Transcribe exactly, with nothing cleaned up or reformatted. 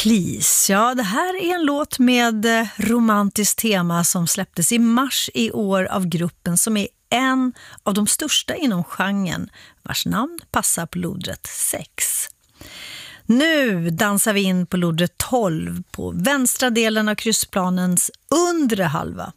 Please, ja det här är en låt med romantiskt tema som släpptes i mars i år av gruppen som är en av de största inom genren, vars namn passar på lodrätt sex. Nu dansar vi in på lodrätt tolv på vänstra delen av kryssplanens undre halva.